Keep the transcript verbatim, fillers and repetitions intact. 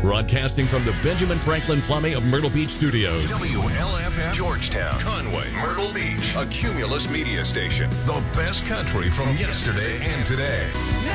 Broadcasting from the Benjamin Franklin Plumbing of Myrtle Beach Studios. W L F F, Georgetown, Conway, Myrtle Beach. A Cumulus media station. The best country from yesterday and today.